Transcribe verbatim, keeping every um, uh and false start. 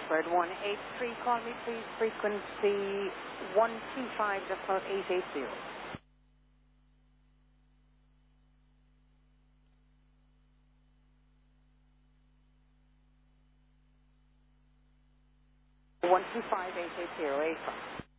Bird one eight three, call me please, frequency one two five, that's about eight eight zero. one two five, eight eight zero, eight five.